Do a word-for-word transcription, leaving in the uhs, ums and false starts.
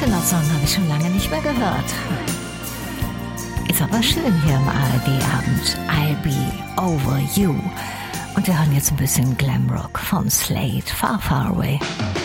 Song habe ich schon lange nicht mehr gehört. Ist aber schön hier im A R D-Abend. I'll be over you. Und wir hören jetzt ein bisschen Glamrock von Slade, Far Far Away.